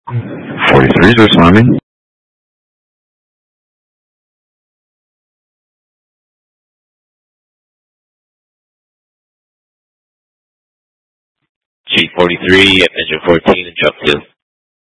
43's responding. G43 at engine 14 and jump 2.